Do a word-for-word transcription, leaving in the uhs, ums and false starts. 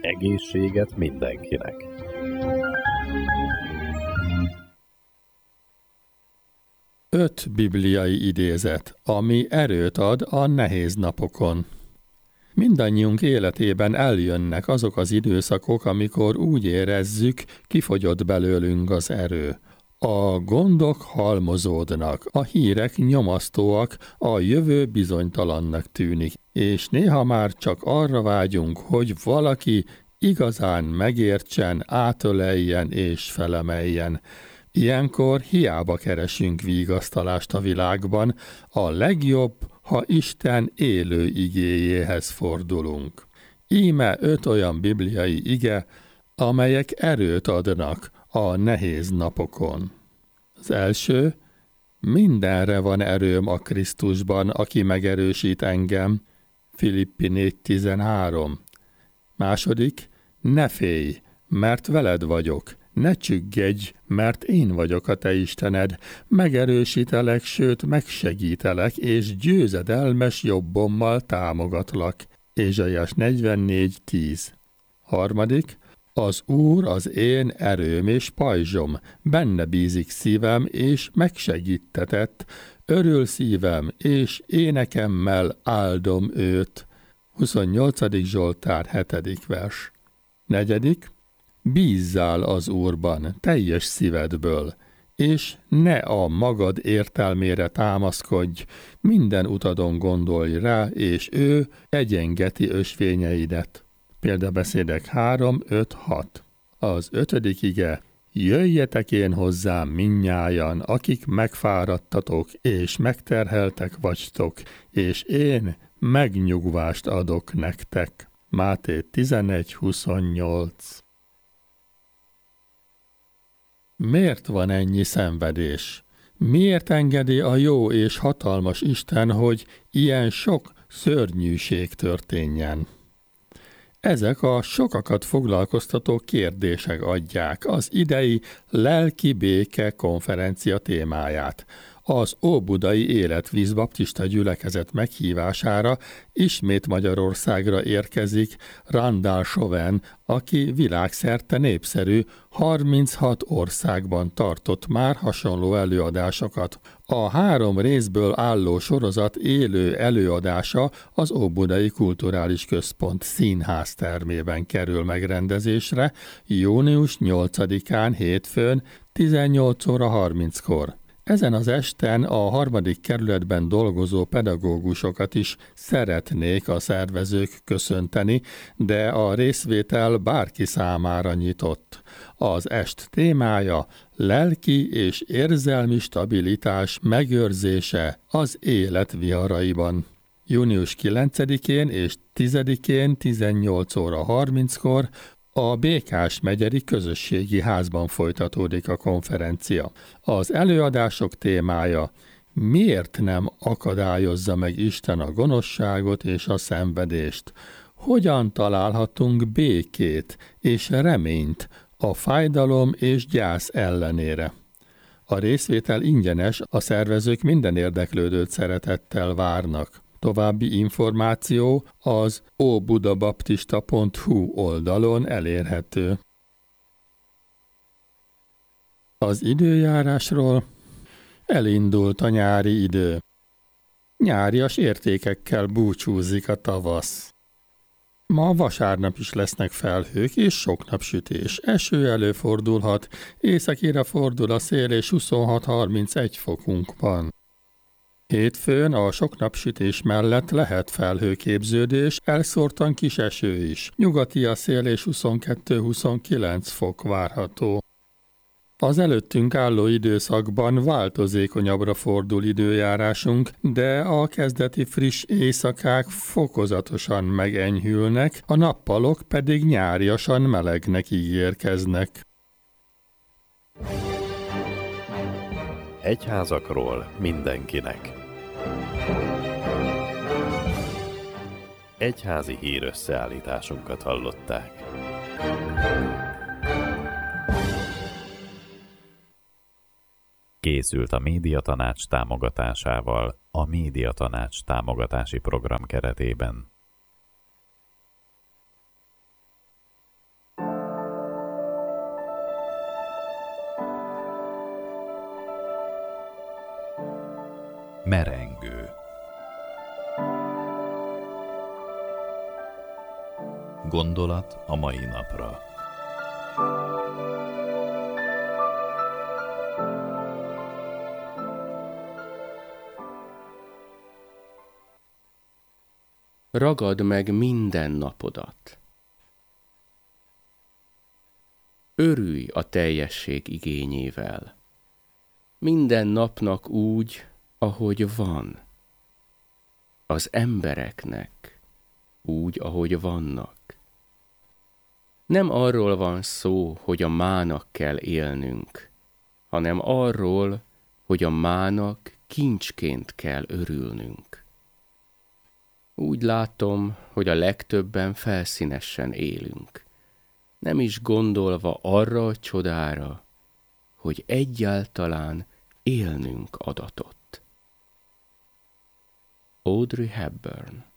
Egészséget mindenkinek! Öt bibliai idézet, ami erőt ad a nehéz napokon. Mindannyiunk életében eljönnek azok az időszakok, amikor úgy érezzük, kifogyott belőlünk az erő. A gondok halmozódnak, a hírek nyomasztóak, a jövő bizonytalannak tűnik, és néha már csak arra vágyunk, hogy valaki igazán megértsen, átöleljen és felemeljen. Ilyenkor hiába keresünk vigasztalást a világban, a legjobb, ha Isten élő igéjéhez fordulunk. Íme öt olyan bibliai ige, amelyek erőt adnak a nehéz napokon. Az első: mindenre van erőm a Krisztusban, aki megerősít engem. Filippi négy tizenhárom. Második: ne félj, mert veled vagyok. Ne csüggedj, mert én vagyok a te Istened. Megerősítelek, sőt megsegítelek, és győzedelmes jobbommal támogatlak. Ézsaiás negyvennégy tíz. Harmadik: az Úr az én erőm és pajzsom, benne bízik szívem, és megsegítetett, örül szívem, és énekemmel áldom őt. huszonnyolcadik Zsoltár hetedik vers. Negyedik: bízzál az Úrban teljes szívedből, és ne a magad értelmére támaszkodj, minden utadon gondolj rá, és ő egyengeti ösvényeidet. Példabeszédek három öt hat. Az ötödik ige: jöjjetek én hozzám mindnyájan, akik megfáradtatok és megterheltek vagytok, és én megnyugvást adok nektek. Máté tizenegy huszonnyolc. Miért van ennyi szenvedés? Miért engedi a jó és hatalmas Isten, hogy ilyen sok szörnyűség történjen? Ezek a sokakat foglalkoztató kérdések adják az idei Lelki Béke konferencia témáját. Az Óbudai Életvíz Baptista gyülekezet meghívására ismét Magyarországra érkezik Randall Chauvin, aki világszerte népszerű, harminchat országban tartott már hasonló előadásokat. A három részből álló sorozat élő előadása az Óbudai Kulturális Központ színház termében kerül megrendezésre június nyolcadikán hétfőn tizennyolc óra harminckor. Ezen az esten a harmadik kerületben dolgozó pedagógusokat is szeretnék a szervezők köszönteni, de a részvétel bárki számára nyitott. Az est témája lelki és érzelmi stabilitás megőrzése az élet viharaiban. június kilencedikén és tizedikén tizennyolc óra harminckor a Békás megyeri közösségi házban folytatódik a konferencia. Az előadások témája: miért nem akadályozza meg Isten a gonoszságot és a szenvedést? Hogyan találhatunk békét és reményt a fájdalom és gyász ellenére? A részvétel ingyenes, a szervezők minden érdeklődőt szeretettel várnak. További információ az óbudabaptista pont hu oldalon elérhető. Az időjárásról: elindult a nyári idő. Nyárias értékekkel búcsúzik a tavasz. Ma vasárnap is lesznek felhők és sok napsütés. Eső előfordulhat, északira fordul a szél és huszonhat harmincegy fokunk van. Hétfőn a sok napsütés mellett lehet felhőképződés, elszórtan kis eső is. Nyugati a szél és huszonkettő-huszonkilenc fok várható. Az előttünk álló időszakban változékonyabbra fordul időjárásunk, de a kezdeti friss éjszakák fokozatosan megenyhülnek, a nappalok pedig nyáriasan melegnek ígérkeznek. Egyházakról mindenkinek. Egyházi hírösszeállításunkat hallották. Készült a Médiatanács támogatásával a Médiatanács támogatási program keretében. Merengő. Gondolat a mai napra. Ragad meg minden napodat. Örülj a teljesség igényével. Minden napnak úgy, ahogy van. Az embereknek úgy, ahogy vannak. Nem arról van szó, hogy a mának kell élnünk, hanem arról, hogy a mának kincsként kell örülnünk. Úgy látom, hogy a legtöbben felszínesen élünk, nem is gondolva arra a csodára, hogy egyáltalán élnünk adatott. Audrey Hepburn.